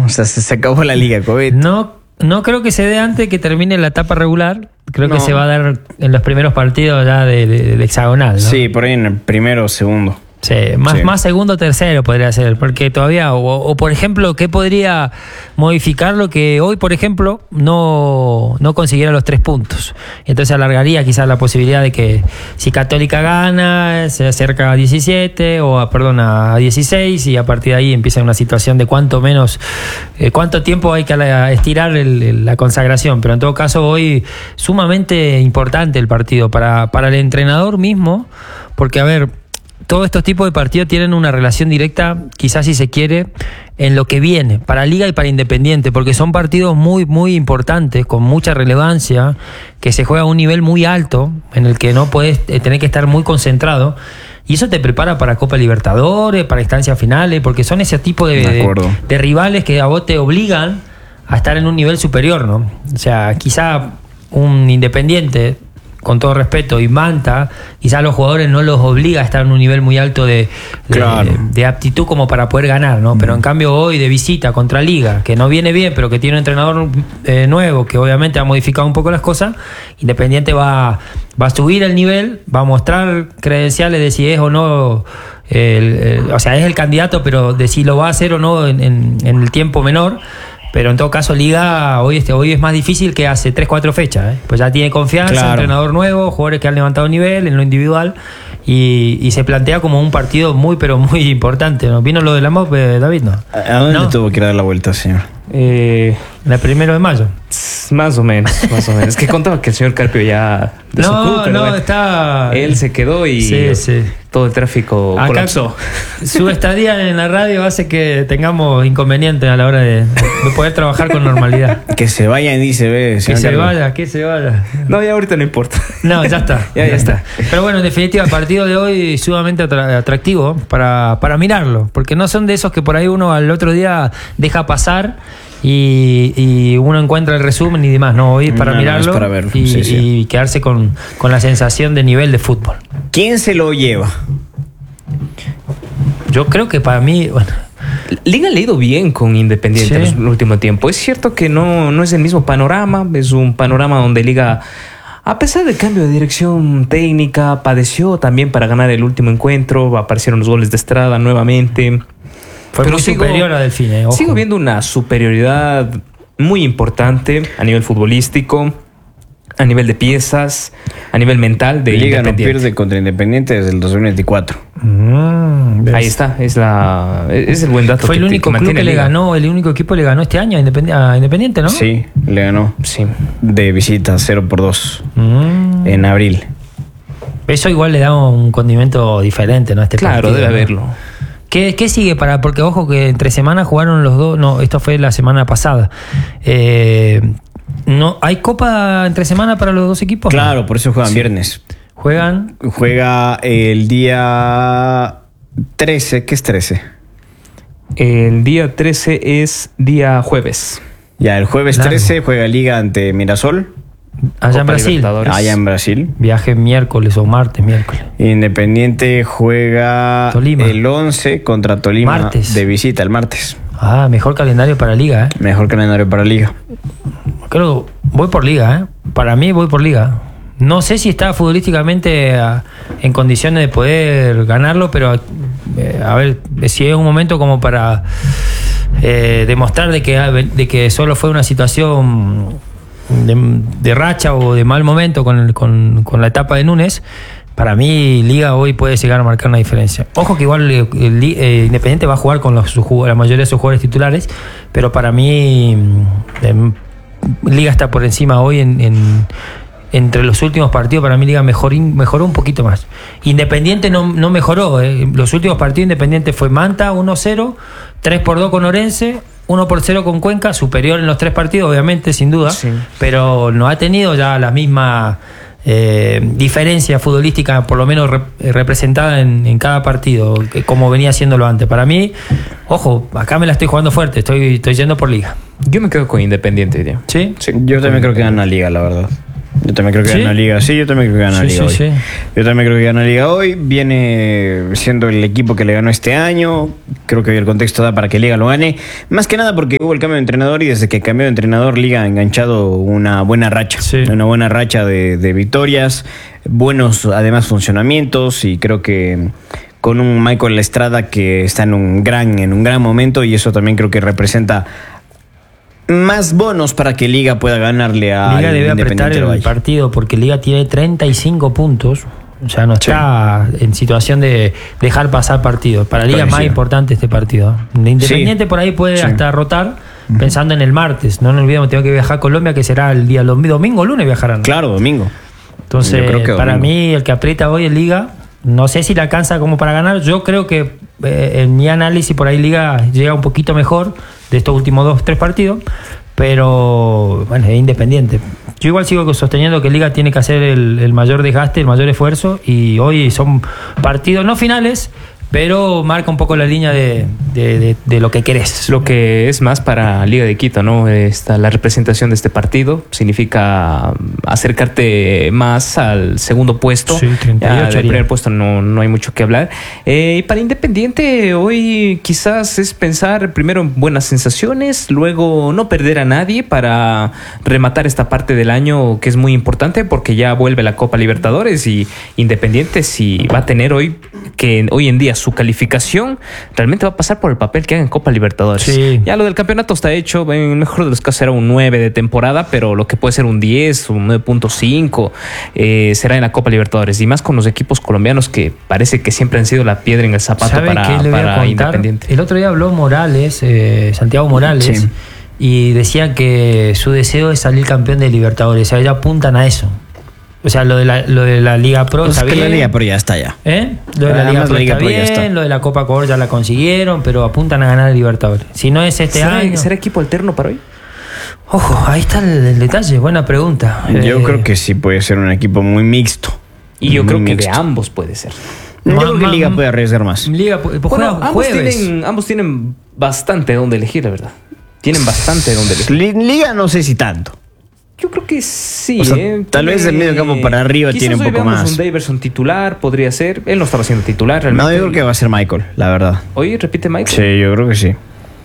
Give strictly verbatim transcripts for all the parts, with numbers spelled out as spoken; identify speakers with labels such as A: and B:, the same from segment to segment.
A: O sea, se, se acabó la liga, COVID.
B: No, no creo que se dé antes de que termine la etapa regular. Creo no. que se va a dar en los primeros partidos ya de, de, de hexagonal, ¿no?
A: Sí, por ahí en el primero o segundo.
B: Sí, más,
A: sí.
B: más segundo o tercero podría ser, porque todavía, o, o por ejemplo, ¿qué podría modificar lo que hoy, por ejemplo, no, no consiguiera los tres puntos? Entonces alargaría quizás la posibilidad de que si Católica gana, se acerca a diecisiete, o a, perdón, a dieciséis, y a partir de ahí empieza una situación de cuánto menos, eh, cuánto tiempo hay que estirar el, el, la consagración. Pero en todo caso, hoy sumamente importante el partido para, para el entrenador mismo, porque a ver, todos estos tipos de partidos tienen una relación directa, quizás si se quiere, en lo que viene, para Liga y para Independiente, porque son partidos muy, muy importantes, con mucha relevancia, que se juega a un nivel muy alto, en el que no puedes tener que estar muy concentrado, y eso te prepara para Copa Libertadores, para instancias finales, porque son ese tipo de, de, de, de rivales que a vos te obligan a estar en un nivel superior, ¿no? O sea, quizá un Independiente, con todo respeto, y Manta, quizás los jugadores no los obliga a estar en un nivel muy alto de, de, claro. de, de aptitud como para poder ganar, ¿no? Pero en cambio hoy de visita contra Liga, que no viene bien, pero que tiene un entrenador eh, nuevo, que obviamente ha modificado un poco las cosas, Independiente va, va a subir el nivel, va a mostrar credenciales de si es o no, el, el, o sea, es el candidato, pero de si lo va a hacer o no en, en, en el tiempo menor. Pero en todo caso, Liga hoy, este, hoy es más difícil que hace tres cuatro fechas. ¿eh? Pues ya tiene confianza, claro. entrenador nuevo, jugadores que han levantado nivel en lo individual, y, y se plantea como un partido muy, pero muy importante, ¿no? ¿Vino lo de la M O P, David? ¿No?
A: ¿A dónde
B: ¿No?
A: tuvo que ir a dar la vuelta, señor?
C: Eh,
B: el primero de mayo.
C: Más o menos, más o menos. Es que contaba que el señor Carpio ya
B: desocupó,
C: no,
B: pero
C: no,
B: bueno, está...
C: Él se quedó y
B: sí, sí.
C: todo el tráfico
B: acá
C: colapsó.
B: Su estadía en la radio hace que tengamos inconvenientes a la hora de, de poder trabajar con normalidad.
A: Que se vayan y se ve.
B: Que se Carlos. vaya, que se vaya.
C: No, ya ahorita no importa.
B: No, ya está.
C: ya, ya, ya está.
B: Pero bueno, en definitiva, el partido de hoy es sumamente atractivo para, para mirarlo, porque no son de esos que por ahí uno al otro día deja pasar y, y uno encuentra el resumen y demás. No, hoy es para no, mirarlo no, es para ver. Y, sí, sí. y quedarse con, con la sensación de nivel de fútbol.
A: ¿Quién se lo lleva?
B: Yo creo que para mí, bueno,
C: Liga ha leído bien con Independiente sí. en el último tiempo. Es cierto que no, no es el mismo panorama, es un panorama donde Liga, a pesar del cambio de dirección técnica, padeció también para ganar el último encuentro. Aparecieron los goles de Estrada nuevamente.
B: Fue Pero muy sigo, superior a Delfine. Ojo.
C: Sigo viendo una superioridad muy importante a nivel futbolístico, a nivel de piezas, a nivel mental de
A: Liga no pierde contra Independiente desde el dos mil veinticuatro.
C: Mm, Ahí está, es la es el buen dato.
B: Fue
C: que,
B: el único que club que le ganó, el único equipo le ganó este año a Independiente, a Independiente, ¿no?
A: Sí, le ganó.
C: Sí.
A: De visita, cero por dos mm. en abril.
B: Eso igual le da un condimento diferente, ¿no? Este
C: claro,
B: partido,
C: debe
B: ¿no?
C: haberlo.
B: ¿Qué, ¿Qué sigue para...? Porque ojo que entre semanas jugaron los dos... No, esto fue la semana pasada. Eh, no, ¿hay copa entre semana para los dos equipos?
A: Claro, por eso juegan sí. viernes.
B: ¿Juegan?
A: Juega el día trece. ¿Qué es trece?
C: El día trece es día jueves.
A: Ya, el jueves Largo. trece juega Liga ante Mirasol.
B: Allá Copa en Brasil.
A: Allá en Brasil.
B: Viaje miércoles o martes, miércoles.
A: Independiente juega Tolima. El once contra Tolima.
B: Martes.
A: De visita el martes.
B: Ah, mejor calendario para Liga, ¿eh?
A: Mejor calendario para Liga.
B: Creo, voy por Liga, ¿eh? Para mí voy por Liga. No sé si está futbolísticamente a, en condiciones de poder ganarlo, pero eh, a ver, si es un momento como para eh, demostrar de que, de que solo fue una situación de, de racha o de mal momento con, el, con, con la etapa de Núñez. Para mí, Liga hoy puede llegar a marcar una diferencia. Ojo que igual el, el, el Independiente va a jugar con los, la mayoría de sus jugadores titulares, pero para mí eh, Liga está por encima hoy en, en, entre los últimos partidos. Para mí Liga mejor, mejoró un poquito más. Independiente no, no mejoró. Eh. Los últimos partidos Independiente fue Manta uno cero, tres por dos con Orense, uno por cero con Cuenca, superior en los tres partidos, obviamente, sin duda, sí. pero no ha tenido ya la misma... Eh, diferencia futbolística, por lo menos rep- representada en, en cada partido, que, como venía haciéndolo antes. Para mí, ojo, acá me la estoy jugando fuerte, estoy, estoy yendo por Liga.
C: Yo me quedo con Independiente, tío.
B: ¿Sí?
A: Sí, yo también creo que gana Liga, la verdad. Yo también creo que
B: ¿Sí?
A: gana Liga. Sí, yo también creo que gana
B: Sí,
A: Liga
B: sí,
A: hoy.
B: sí.
A: Yo también creo que gana Liga hoy. Viene siendo el equipo que le ganó este año. Creo que el contexto da para que Liga lo gane. Más que nada porque hubo el cambio de entrenador y desde que cambió de entrenador, Liga ha enganchado una buena racha.
B: Sí.
A: Una buena racha de, de victorias, buenos además funcionamientos y creo que con un Michael Estrada que está en un gran, en un gran momento y eso también creo que representa más bonos para que Liga pueda ganarle a
B: Liga debe apretar
A: Independiente del
B: el
A: Valle.
B: partido porque Liga tiene treinta y cinco puntos. O sea, no está en situación de dejar pasar partidos. Para Liga es más
A: Parecido.
B: importante este partido. De Independiente
A: Sí.
B: por ahí puede
A: Sí.
B: hasta rotar pensando en el martes. No nos olvidemos, tengo que viajar a Colombia, que será el día domingo o lunes viajarán.
A: Claro, domingo.
B: Entonces,
A: Yo creo que
B: para
A: domingo.
B: mí, el que aprieta hoy es Liga. No sé si le alcanza como para ganar. Yo creo que eh, en mi análisis por ahí Liga llega un poquito mejor de estos últimos dos, tres partidos. Pero bueno, es Independiente. Yo igual sigo sosteniendo que Liga tiene que hacer el, el mayor desgaste, el mayor esfuerzo. Y hoy son partidos no finales, pero marca un poco la línea de, de, de, de lo que querés.
C: Lo que es más para Liga de Quito, ¿no? Esta, la representación de este partido significa acercarte más al segundo puesto.
B: Sí, treinta y ocho
C: Ya del
B: haría.
C: primer puesto no, no hay mucho que hablar. Eh, y para Independiente, hoy quizás es pensar primero en buenas sensaciones, luego no perder a nadie para rematar esta parte del año que es muy importante porque ya vuelve la Copa Libertadores y Independiente si va a tener hoy que hoy en día su calificación realmente va a pasar por el papel que haga en Copa Libertadores.
B: Sí.
C: Ya lo del campeonato está hecho, en el mejor de los casos será un nueve de temporada, pero lo que puede ser un diez, un nueve punto cinco eh, será en la Copa Libertadores y más con los equipos colombianos que parece que siempre han sido la piedra en el zapato
B: ¿Sabe
C: para,
B: qué le voy a
C: para
B: contar?
C: Independiente.
B: El otro día habló Morales, eh, Santiago Morales,
A: Sí.
B: y decía que su deseo es salir campeón de Libertadores. O sea, ya apuntan a eso. O sea, lo de la, lo de la Liga Pro
A: Pues
B: está
A: que
B: bien.
A: la Liga Pro ya está ya.
B: ¿Eh? Lo de la
A: Además,
B: Liga
A: la
B: Pro
A: Liga
B: está
A: Pro ya
B: bien,
A: está.
B: lo de la Copa Cobor ya la consiguieron, pero apuntan a ganar el Libertadores. Si no es este
C: ¿Será,
B: año...
C: ¿Será equipo alterno para hoy?
B: Ojo, ahí está el, el detalle, buena pregunta.
A: Yo
B: Eh,
A: creo que sí puede ser un equipo muy mixto.
C: Y yo
A: Muy
C: creo que
A: mixto.
C: de ambos puede ser.
A: Yo
B: Ma-
A: creo que
B: ma-
A: Liga puede arriesgar más.
B: Liga, pues,
C: Bueno,
B: juega
C: ambos
B: jueves.
C: tienen, ambos tienen bastante donde elegir, la verdad. Tienen bastante donde elegir.
A: Li- Liga no sé si tanto.
C: Yo creo que sí.
A: O sea,
C: ¿eh?
A: tal vez del medio campo para arriba
C: Quizás
A: tiene un
C: hoy
A: poco
C: veamos
A: más.
C: un Daverson titular, podría ser. Él no estaba siendo titular realmente.
A: No, yo creo que va a ser Michael, la verdad.
C: Hoy repite Michael.
A: Sí, yo creo que sí.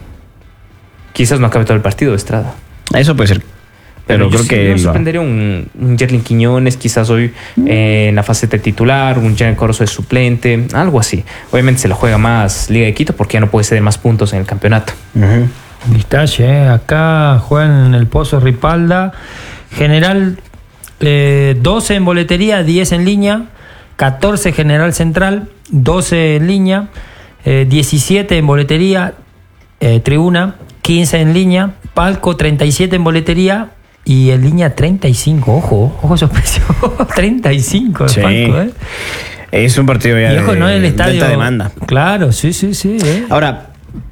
C: Quizás no acabe todo el partido, Estrada.
A: Eso puede ser. Pero,
C: yo
A: creo
C: sí
A: que
C: me
A: él va.
C: sorprendería un, un Jerlin Quiñones, quizás hoy eh, en la faceta de titular, un Jan Corozo de suplente, algo así. Obviamente se la juega más Liga de Quito porque ya no puede ceder más puntos en el campeonato.
A: Ujú.
B: Listache, eh. Acá juegan en el Pozo Ripalda. General eh, doce en boletería, diez en línea, catorce General Central, doce en línea, eh, diecisiete en boletería, eh, tribuna, quince en línea, palco treinta y siete en boletería y en línea treinta y cinco. Ojo, ojo esos precios. treinta y cinco el
A: Sí.
B: palco, ¿eh?
A: Es un partido ya
B: Y ojo,
A: de,
B: no es el
A: de
B: estadio.
A: alta demanda.
B: Claro, sí, sí, sí. ¿eh?
A: Ahora,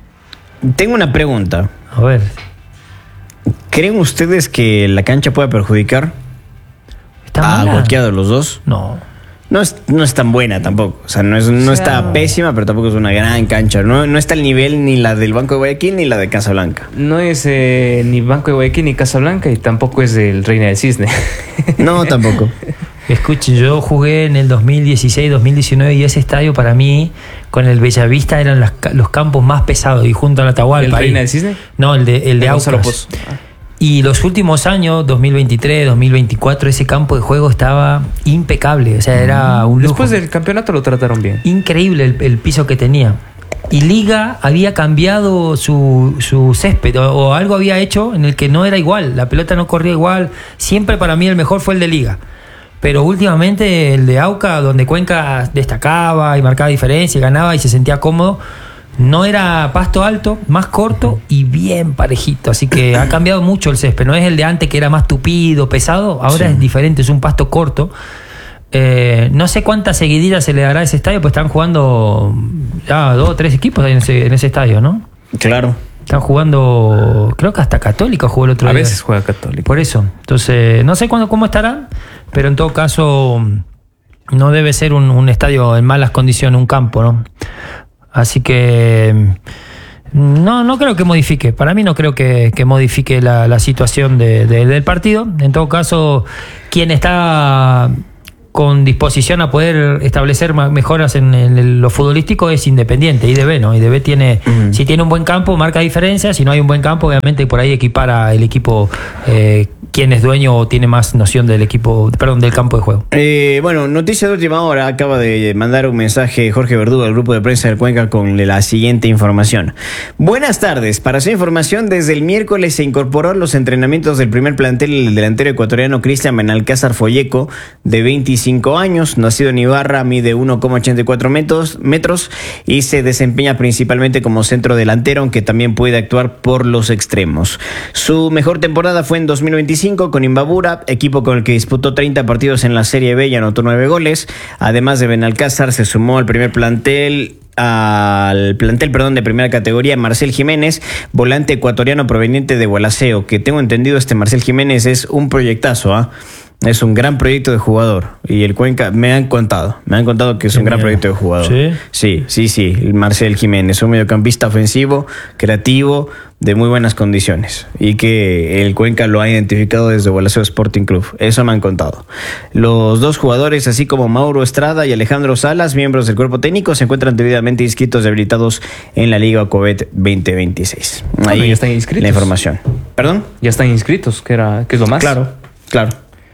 A: tengo una pregunta.
B: A ver.
A: ¿Creen ustedes que la cancha puede perjudicar
B: ¿Está
A: a
B: mala?
A: cualquiera de los dos?
B: No.
A: No es, no es tan buena tampoco. O sea, no, es, no
C: O sea,
A: está pésima, pero tampoco es una gran cancha. No, no está al nivel ni la del Banco de Guayaquil ni la de Casablanca.
C: No es eh, ni Banco de Guayaquil ni Casablanca y tampoco es el Reina del Cisne.
A: No, tampoco.
B: Escuchen, yo jugué en el dos mil dieciséis, dos mil diecinueve y ese estadio para mí, con el Bellavista, eran las ca- los campos más pesados y junto al Atahualpa.
C: ¿El
B: ahí.
C: Reina del Cisne?
B: No, el de, el de
C: El Gonzalo
B: Aucas.
C: Pozo. Ah.
B: Y los últimos años, dos mil veintitrés, dos mil veinticuatro, ese campo de juego estaba impecable. O sea, era un lujo.
C: Después del campeonato lo trataron bien.
B: Increíble el, el piso que tenía. Y Liga había cambiado su, su césped o, o algo había hecho en el que no era igual. La pelota no corría igual. Siempre para mí el mejor fue el de Liga. Pero últimamente el de Auca, donde Cuenca destacaba y marcaba diferencia, y ganaba y se sentía cómodo, no era pasto alto, más corto y bien parejito. Así que ha cambiado mucho el césped. No es el de antes que era más tupido, pesado. Ahora
A: Sí.
B: es diferente, es un pasto corto. Eh, no sé cuántas seguiditas se le dará a ese estadio, pues están jugando ya dos o tres equipos en ese, en ese estadio, ¿no?
A: Claro.
B: Están jugando, creo que hasta Católica jugó el otro
C: A
B: día.
C: veces juega Católico.
B: Por eso. Entonces, no sé cuándo, cómo estará, pero en todo caso, no debe ser un, un estadio en malas condiciones, un campo, ¿no? Así que No, no creo que modifique. Para mí no creo que, que modifique la, la situación de, de, del partido. En todo caso, quien está con disposición a poder establecer mejoras en, en lo futbolístico es Independiente, I D B, ¿no? I D B tiene, uh-huh. si tiene un buen campo, marca diferencia. Si no hay un buen campo, obviamente por ahí equipara el equipo eh, quien es dueño o tiene más noción del equipo, perdón, del campo de juego.
A: Eh, bueno, noticia de última hora. Acaba de mandar un mensaje Jorge Verdugo al grupo de prensa del Cuenca con la siguiente información. Buenas tardes. Para su información, desde el miércoles se incorporó a los entrenamientos del primer plantel el delantero ecuatoriano Cristian Benalcázar Folleco, de veinticinco años, nacido en Ibarra, mide uno coma ochenta y cuatro metros, metros y se desempeña principalmente como centro delantero, aunque también puede actuar por los extremos. Su mejor temporada fue en dos mil veinticinco con Imbabura, equipo con el que disputó treinta partidos en la Serie B y anotó nueve goles. Además de Benalcázar, se sumó al primer plantel al plantel perdón, de primera categoría Marcel Jiménez, volante ecuatoriano proveniente de Gualaceo, que tengo entendido este Marcel Jiménez es un proyectazo, ¿ah? ¿eh? Es un gran proyecto de jugador. Y el Cuenca, me han contado, me han contado que es un gran proyecto de jugador.
B: ¿Sí?
A: Sí, sí, sí. Marcel Jiménez, un mediocampista ofensivo, creativo, de muy buenas condiciones. Y que el Cuenca lo ha identificado desde Gualaceo Sporting Club. Eso me han contado. Los dos jugadores, así como Mauro Estrada y Alejandro Salas, miembros del cuerpo técnico, se encuentran debidamente inscritos y habilitados en la Liga Ocobet veinte veintiséis. Ahí
C: ya están inscritos.
A: La información. ¿Perdón?
C: Ya están inscritos, que, era, que es lo más.
A: Claro, claro.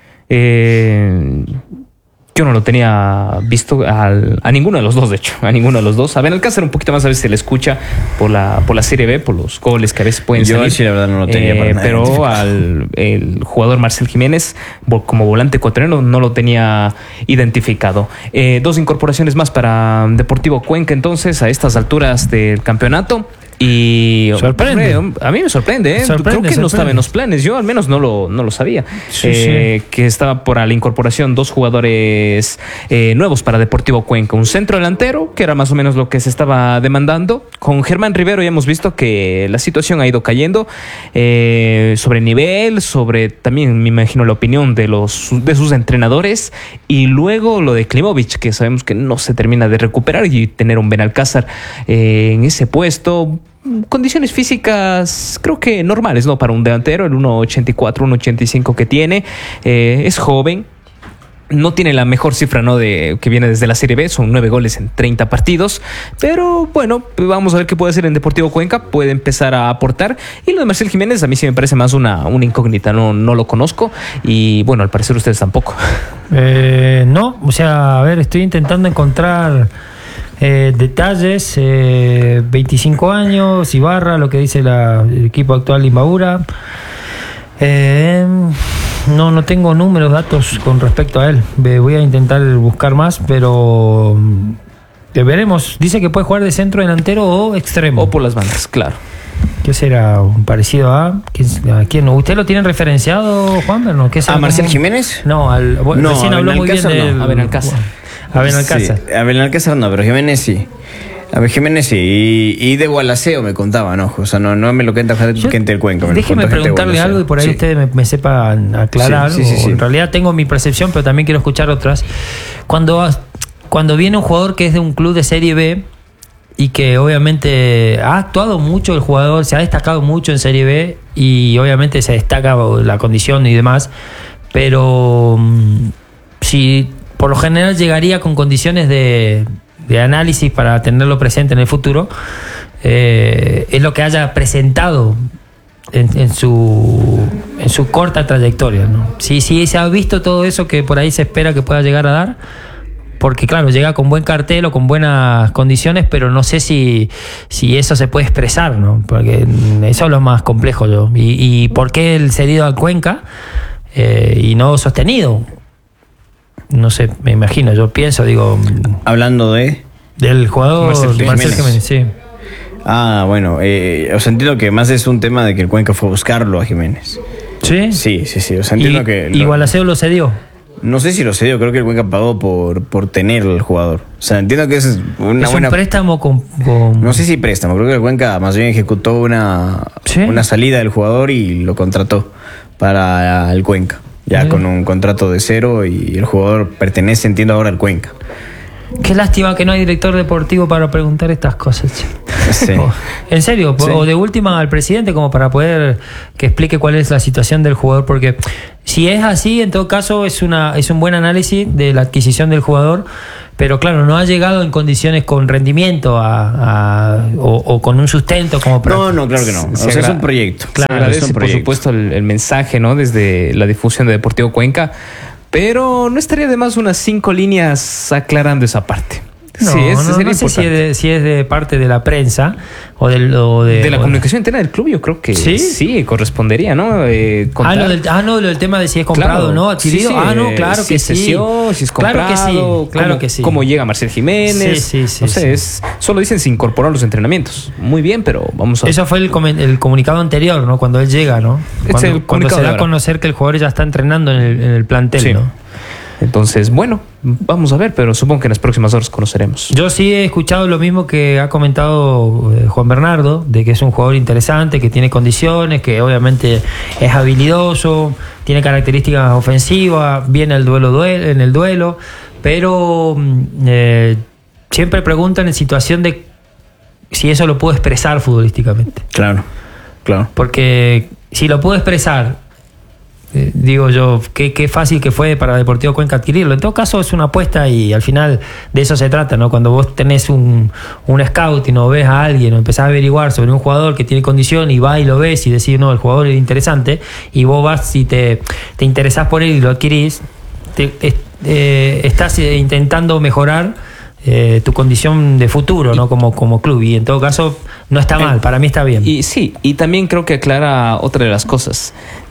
C: Eh, yo no lo tenía visto al, a ninguno de los dos, de hecho, a ninguno de los dos. A Benalcázar un poquito más a veces se le escucha por la, por la Serie B, por los goles que a veces pueden
A: yo
C: salir.
A: Sí, la verdad no lo tenía
C: eh,
A: para nada
C: pero al el jugador Marcel Jiménez, como volante ecuatoriano, no lo tenía identificado. Eh, dos incorporaciones más para Deportivo Cuenca, entonces, a estas alturas del campeonato. Y
B: sorprende.
C: A mí me sorprende, ¿eh?
B: sorprende
C: Creo que
B: sorprende.
C: no estaba en los planes. Yo al menos no lo, no lo sabía.
B: Sí,
C: eh,
B: sí.
C: Que estaba por la incorporación dos jugadores eh, nuevos para Deportivo Cuenca. Un centro delantero, que era más o menos lo que se estaba demandando. Con Germán Rivero ya hemos visto que la situación ha ido cayendo eh, sobre nivel, sobre también me imagino la opinión de, los, de sus entrenadores. Y luego lo de Klimovic, que sabemos que no se termina de recuperar, y tener un Benalcázar eh, en ese puesto. Condiciones físicas creo que normales, ¿no? Para un delantero, el uno ochenta y cuatro, uno ochenta y cinco que tiene, eh, es joven, no tiene la mejor cifra, ¿no? De, que viene desde la Serie B, son nueve goles en treinta partidos, pero bueno, vamos a ver qué puede hacer en Deportivo Cuenca, puede empezar a aportar. Y lo de Marcel Jiménez a mí sí me parece más una, una incógnita, no, no lo conozco y bueno, al parecer ustedes tampoco.
B: Eh, no, o sea, a ver, estoy intentando encontrar Eh, detalles, eh, veinticinco años, Ibarra, lo que dice la, el equipo actual de Imbabura. Eh, no, no tengo números, datos con respecto a él. Voy a intentar buscar más, pero eh, veremos. Dice que puede jugar de centro delantero o extremo.
C: O por las bandas, claro.
B: ¿Qué será? ¿Parecido a? ¿A quién? ¿Usted lo tiene referenciado, Juan? ¿No? ¿Qué será?
A: ¿A Marcel
B: como...
A: Jiménez?
B: No, al, bueno,
A: no
B: recién habló muy bien de
A: no.
C: A Benalcázar.
B: A Benalcázar.
A: Sí, a Benalcázar no, pero Jiménez sí. A ver, Jiménez sí. Y, y de Gualaceo me contaban, ojo. O sea, no, no me lo cuenta gente del Cuenca.
B: Déjeme preguntarle algo y por ahí
A: sí.
B: usted me, me sepa aclarar.
A: Sí, sí, sí, sí.
B: En realidad tengo mi percepción, pero también quiero escuchar otras. Cuando, cuando viene un jugador que es de un club de Serie B y que obviamente ha actuado mucho el jugador, se ha destacado mucho en Serie B y obviamente se destaca la condición y demás, pero si por lo general llegaría con condiciones de, de análisis para tenerlo presente en el futuro, eh, es lo que haya presentado en, en, su, en su corta trayectoria, ¿no? Si, si se ha visto todo eso que por ahí se espera que pueda llegar a dar, porque claro, llega con buen cartel o con buenas condiciones, pero no sé si, si eso se puede expresar, ¿no? Porque eso es lo más complejo yo. Y, y por qué el cedido al Cuenca eh, y no sostenido. No sé, me imagino, yo pienso, digo...
A: Hablando de...
B: Del jugador
A: Marcel Jiménez,
B: Marcel Jiménez sí.
A: Ah, bueno, eh, os entiendo que más es un tema de que el Cuenca fue a buscarlo a Jiménez.
B: ¿Sí?
A: Sí, sí, sí, os entiendo
B: y,
A: que...
B: ¿Y
A: lo,
B: Gualaceo lo cedió?
A: No sé si lo cedió, creo que el Cuenca pagó por, por tener al jugador. O sea, entiendo que es una
B: ¿Es
A: buena...
B: un préstamo con, con...?
A: No sé si préstamo, creo que el Cuenca más bien ejecutó una,
B: ¿Sí?
A: una salida del jugador y lo contrató para el Cuenca. Ya ¿Sí? Con un contrato de cero y el jugador pertenece, entiendo ahora, al Cuenca.
B: Qué lástima que no hay director deportivo para preguntar estas cosas. Sí. Oh, en serio, sí. O de última al presidente como para poder que explique cuál es la situación del jugador, porque si es así, en todo caso es una es un buen análisis de la adquisición del jugador, pero claro, no ha llegado en condiciones con rendimiento a, a, o, o con un sustento como para...
A: No, no, claro que no. O sea, es un proyecto.
C: Claro, se agradece, es un proyecto. Por supuesto, el, el mensaje, ¿no? Desde la difusión de Deportivo Cuenca. Pero no estaría de más unas cinco líneas aclarando esa parte.
B: No, sí, es, no, no sé si es, de, si es de parte de la prensa o, del, o de...
C: De la
B: o
C: comunicación interna del club, yo creo que sí, sí correspondería, ¿no? Eh,
B: ah, lo del, ah, no, lo del tema de si es comprado, claro, ¿no? Adquirido.
C: Sí, sí,
B: ah, no, claro
C: si
B: que
C: es cesión,
B: sí.
C: Si es comprado,
B: claro que sí, claro
C: cómo,
B: que sí.
C: Cómo llega Marcel Jiménez.
B: Sí, sí, sí.
C: No sé,
B: sí.
C: Es, solo dicen se incorporó a los entrenamientos. Muy bien, pero vamos a...
B: Eso fue el, el comunicado anterior, ¿no? Cuando él llega, ¿no? Cuando,
C: es el
B: cuando se da a conocer que el jugador ya está entrenando en el, en el plantel, sí. ¿no?
C: Entonces, bueno, vamos a ver, pero supongo que en las próximas horas conoceremos.
B: Yo sí he escuchado lo mismo que ha comentado eh, Juan Bernardo, de que es un jugador interesante, que tiene condiciones, que obviamente es habilidoso, tiene características ofensivas, viene el duelo, duelo en el duelo, pero eh, siempre preguntan en situación de si eso lo puedo expresar futbolísticamente.
A: Claro, claro.
B: Porque si lo puedo expresar, Eh, digo yo, qué, qué fácil que fue para Deportivo Cuenca adquirirlo. En todo caso es una apuesta y al final de eso se trata, ¿no? Cuando vos tenés un, un scout y no ves a alguien o empezás a averiguar sobre un jugador que tiene condición y va y lo ves y decís, no, el jugador es interesante, y vos vas y te, te interesás por él y lo adquirís, te, te, eh, estás intentando mejorar Eh, tu condición de futuro, ¿no? Como, como club, y en todo caso no está mal, para mí está bien.
C: Y sí, y también creo que aclara otra de las cosas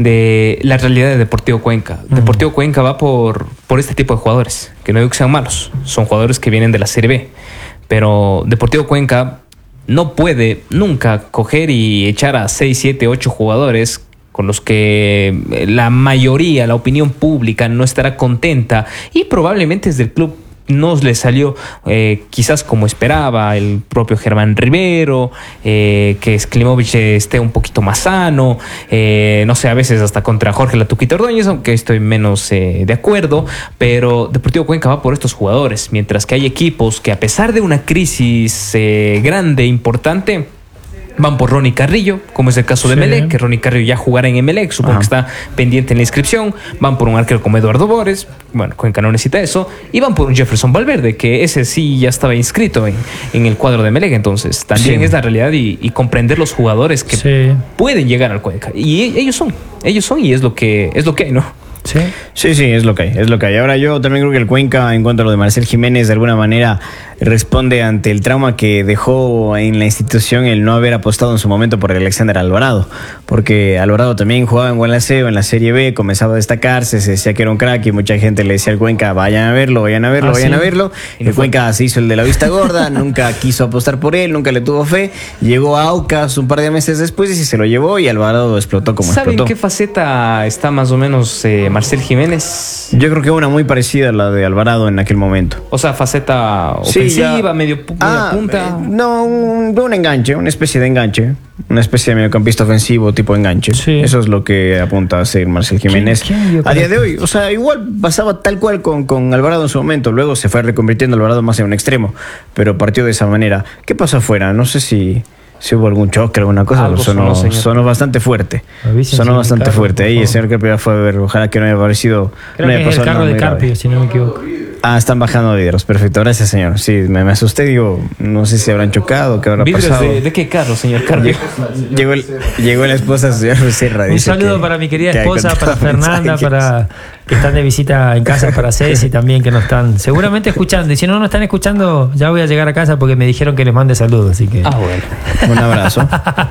C: de la realidad de Deportivo Cuenca. Uh-huh. Deportivo Cuenca va por, por este tipo de jugadores, que no digo que sean malos, son jugadores que vienen de la Serie B, pero Deportivo Cuenca no puede nunca coger y echar a seis, siete, ocho jugadores con los que la mayoría, la opinión pública no estará contenta, y probablemente desde el club no le salió eh, quizás como esperaba el propio Germán Rivero, eh, que Klimovic esté un poquito más sano, eh, no sé, a veces hasta contra Jorge Latuquita Ordóñez, aunque estoy menos eh, de acuerdo, pero Deportivo Cuenca va por estos jugadores, mientras que hay equipos que a pesar de una crisis eh, grande, importante, van por Ronnie Carrillo, como es el caso de sí. Emelec, que Ronnie Carrillo ya jugará en Emelec, supongo Ajá. que está pendiente en la inscripción. Van por un arquero como Eduardo Bores, bueno, Cuenca no necesita eso, y van por un Jefferson Valverde, que ese sí ya estaba inscrito en, en el cuadro de Emelec. Entonces también sí. es la realidad y, y comprender los jugadores que sí. pueden llegar al Cuenca, y ellos son, ellos son y es lo que es lo que hay, ¿no?
A: Sí. sí, sí, es lo que hay, es lo que hay. Ahora yo también creo que el Cuenca, en cuanto a lo de Marcel Jiménez, de alguna manera responde ante el trauma que dejó en la institución el no haber apostado en su momento por Alexander Alvarado, porque Alvarado también jugaba en Gualaceo, en la Serie B, comenzaba a destacarse, se decía que era un crack y mucha gente le decía al Cuenca, vayan a verlo, vayan a verlo, ah, vayan ¿sí? a verlo. El Cuenca se hizo el de la vista gorda, nunca quiso apostar por él, nunca le tuvo fe, llegó a Aucas un par de meses después y se lo llevó, y Alvarado explotó como
C: ¿Saben
A: explotó.
C: ¿Saben qué faceta está más o menos eh, Marcel Jiménez?
A: Yo creo que una muy parecida a la de Alvarado en aquel momento.
C: O sea, faceta ofensiva, sí, ya, medio, medio
A: ah,
C: punta.
A: Eh, no, un, un enganche, una especie de enganche. Una especie de mediocampista ofensivo tipo enganche. Sí. Eso es lo que apunta a ser Marcel Jiménez. ¿Quién, quién a día de hoy? O sea, igual pasaba tal cual con, con Alvarado en su momento. Luego se fue reconvirtiendo Alvarado más en un extremo, pero partió de esa manera. ¿Qué pasó afuera? No sé si... Si hubo algún choque, alguna cosa, Algo sonó, sonó, sonó bastante fuerte. Sonó bastante carro, fuerte. Ahí el señor Carpio fue a ver, ojalá que no haya parecido.
B: Creo
A: no
B: que es el carro de Carpio, si no me equivoco.
A: Ah, están bajando vidrios. Perfecto, gracias, señor. Sí, me, me asusté, digo, no sé si habrán chocado, qué habrá pasado.
C: De, ¿De qué carro, señor Carpio?
A: Llegó, el, llegó la esposa, señor Becerra.
B: Un saludo que, para mi querida esposa, para Fernanda, para que están de visita en casa, para Ceci también, que nos están seguramente escuchando. Y si no nos están escuchando, ya voy a llegar a casa porque me dijeron que les mande saludos, así que...
C: Ah, bueno.
A: Un abrazo.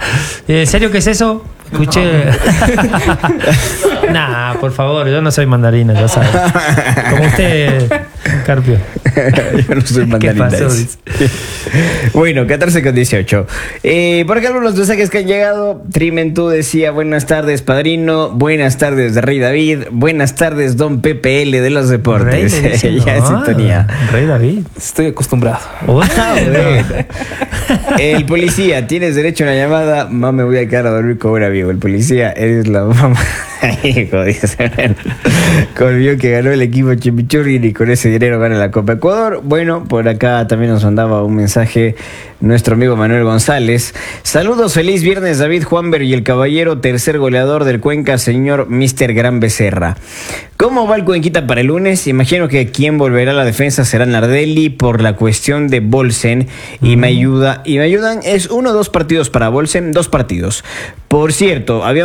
B: ¿En serio qué es eso? Escuché. Nah, por favor, yo no soy mandarina, ya sabes. Como usted, Carpio.
A: Yo no soy mandarina. ¿Qué pasó? Bueno, catorce con dieciocho. Eh, por acá algunos mensajes que han llegado. Trimentú decía: buenas tardes, padrino. Buenas tardes, Rey David. Buenas tardes, don P P L de los deportes.
B: Rey,
A: ya en sintonía.
B: Rey David.
C: Estoy acostumbrado.
B: Bueno.
A: El policía, tienes derecho a una llamada. Mamá, me voy a quedar a dormir con una amigo. El policía, eres la mamá. Hijo, dice, bueno, Colvió que ganó el equipo Chimichurri y con ese dinero gana la Copa Ecuador. Bueno, por acá también nos mandaba un mensaje nuestro amigo Manuel González. Saludos, feliz viernes David Juanber y el caballero tercer goleador del Cuenca, señor mister Gran Becerra. ¿Cómo va el Cuenquita para el lunes? Imagino que quien volverá a la defensa será Nardelli por la cuestión de Bolsen y me ayuda y me ayudan es uno o dos partidos para Bolsen, dos partidos. Por cierto, había